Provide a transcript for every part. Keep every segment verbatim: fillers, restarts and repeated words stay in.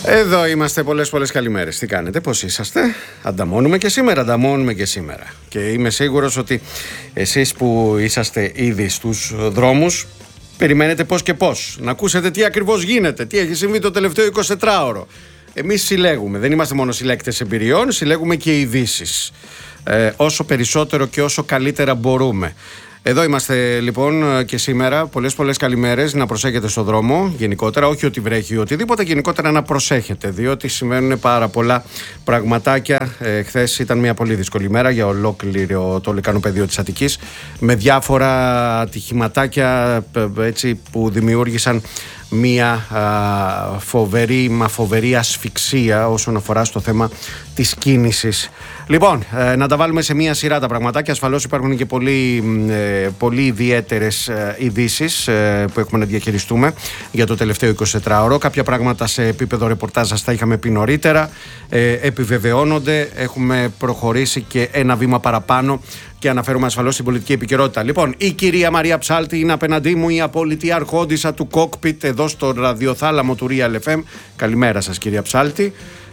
Εδώ είμαστε, πολλές πολλές καλημέρες. Τι κάνετε, πώς είσαστε? Ανταμώνουμε και σήμερα, ανταμώνουμε και σήμερα. Και είμαι σίγουρος ότι εσείς που είσαστε ήδη στους δρόμους περιμένετε πώς και πώς να ακούσετε τι ακριβώς γίνεται, τι έχει συμβεί το τελευταίο εικοσιτετράωρο. Εμείς συλλέγουμε, δεν είμαστε μόνο συλλέκτες εμπειριών, συλλέγουμε και ειδήσεις. Ε, όσο περισσότερο και όσο καλύτερα μπορούμε. Εδώ είμαστε λοιπόν και σήμερα. Πολλές πολλές καλημέρες. Να προσέχετε στο δρόμο γενικότερα, όχι ότι βρέχει ή οτιδήποτε, γενικότερα να προσέχετε, διότι συμβαίνουν πάρα πολλά πραγματάκια. Ε, χθες ήταν μια πολύ δύσκολη μέρα για ολόκληρο το λεκανοπεδίο της Αττικής, με διάφορα ατυχηματάκια έτσι, που δημιούργησαν μια α, φοβερή, μα φοβερή ασφυξία όσον αφορά στο θέμα της κίνησης. Λοιπόν, ε, να τα βάλουμε σε μια σειρά τα πραγματάκια. Ασφαλώς υπάρχουν και πολύ, ε, πολύ ιδιαίτερες ε, ειδήσεις ε, που έχουμε να διαχειριστούμε για το τελευταίο εικοσιτετράωρο. Κάποια πράγματα σε επίπεδο ρεπορτάζ σας τα είχαμε πει νωρίτερα. Ε, επιβεβαιώνονται. Έχουμε προχωρήσει και ένα βήμα παραπάνω και αναφέρομαι ασφαλώς στην πολιτική επικαιρότητα. Λοιπόν, η κυρία Μαρία Ψάλτη είναι απέναντί μου, η απόλυτη αρχόντισσα του κόκπιτ εδώ στο ραδιοθάλαμο του Real εφ εμ. Καλημέρα σας, κυρία Ψάλτη.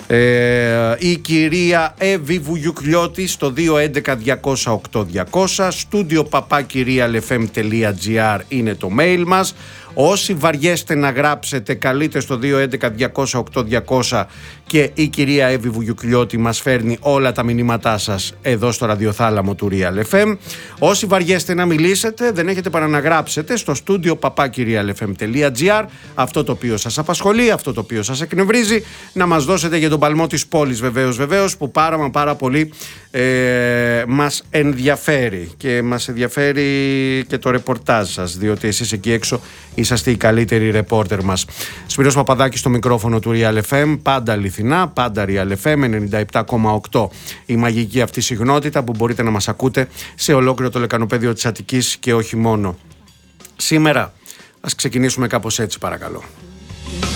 Ε, η κυρία Εύη Βουγιουκλιώτη στο δύο έντεκα διακόσια οκτώ διακόσια, στούντιο παπάκι real f m τελεία g r είναι το mail μας. Όσοι βαριέστε να γράψετε, καλείτε στο δύο έντεκα διακόσια οκτώ διακόσια και η κυρία Εύη Βουγιουκλιώτη μας φέρνει όλα τα μηνύματά σας εδώ στο ραδιοθάλαμο του Real εφ εμ. Όσοι βαριέστε να μιλήσετε, δεν έχετε παρά να γράψετε στο στούντιο παπάκι real f m τελεία g r αυτό το οποίο σας απασχολεί, αυτό το οποίο σας εκνευρίζει, να μας δώσετε για τον παλμό της πόλης βεβαίως, βεβαίως που πάρα μα πάρα πολύ ε, μας ενδιαφέρει και μας ενδιαφέρει και το ρεπορτάζ σας, διότι εσείς εκεί έξω είσαστε οι καλύτεροι ρεπόρτερ μας. Σπύρος Παπαδάκης στο μικρόφωνο του Real εφ εμ, πάντα αληθινά, πάντα Real εφ εμ ενενήντα επτά κόμμα οκτώ. Η μαγική αυτή συγνότητα που μπορείτε να μας ακούτε σε ολόκληρο το λεκανοπέδιο της Αττικής και όχι μόνο. Σήμερα ας ξεκινήσουμε κάπως έτσι, παρακαλώ.